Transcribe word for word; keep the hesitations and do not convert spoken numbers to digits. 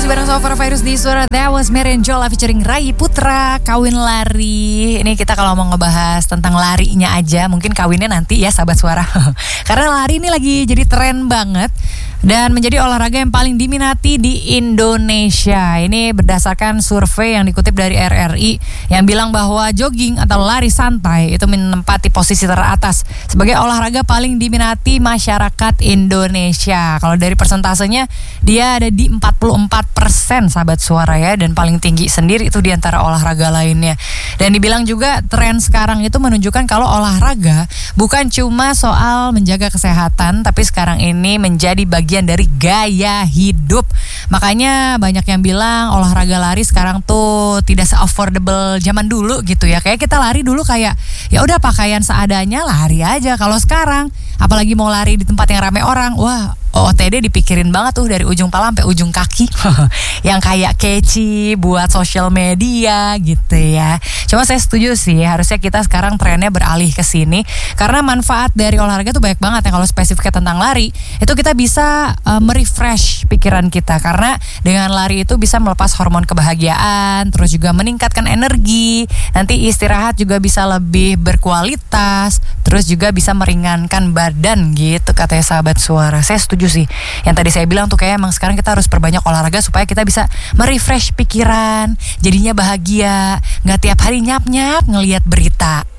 masih bareng Sofar Virus di Suara That Was Merenjola featuring Rai Putra, Kawin Lari. Ini kita kalau mau ngebahas tentang larinya aja, mungkin kawinnya nanti ya sahabat suara. Karena lari ini lagi jadi tren banget dan menjadi olahraga yang paling diminati di Indonesia. Ini berdasarkan survei yang dikutip dari R R I yang bilang bahwa jogging atau lari santai itu menempati posisi teratas sebagai olahraga paling diminati masyarakat Indonesia. Kalau dari persentasenya dia ada di empat puluh empat persen sahabat suara ya, dan paling tinggi sendiri itu di antara olahraga lainnya. Dan dibilang juga tren sekarang itu menunjukkan kalau olahraga bukan cuma soal menjaga kesehatan, tapi sekarang ini menjadi bagian dari gaya hidup. Makanya banyak yang bilang olahraga lari sekarang tuh tidak se-affordable zaman dulu gitu ya. Kayak kita lari dulu kayak ya udah pakaian seadanya, lari aja. Kalau sekarang apalagi mau lari di tempat yang ramai orang, wah O O T D dipikirin banget tuh dari ujung pala sampai ujung kaki. Yang kayak catchy buat sosial media gitu ya. Cuma saya setuju sih, harusnya kita sekarang trennya beralih ke sini karena manfaat dari olahraga tuh banyak banget ya. Kalau spesifiknya tentang lari, itu kita bisa uh, merefresh pikiran kita karena dengan lari itu bisa melepas hormon kebahagiaan, terus juga meningkatkan energi. Nanti istirahat juga bisa lebih berkualitas, terus juga bisa meringankan badan gitu katanya sahabat suara. Saya setuju sih. Yang tadi saya bilang tuh kayak emang sekarang kita harus perbanyak olahraga supaya kita bisa merefresh pikiran, jadinya bahagia, nggak tiap hari nyap-nyap ngelihat berita.